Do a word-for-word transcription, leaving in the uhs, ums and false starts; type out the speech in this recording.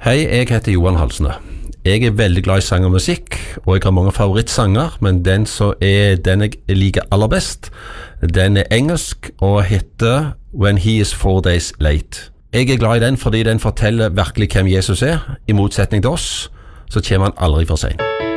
Hei, jeg heter Johan Halsne. Jeg er veldig glad i sang og musikk, og jeg har mange favorittsanger, men den som er den jeg liker aller best, den er engelsk og heter When He Is Four Days Late. Jeg er glad i den fordi den forteller virkelig hvem Jesus er. I motsetning til oss, så kommer han aldri for sent.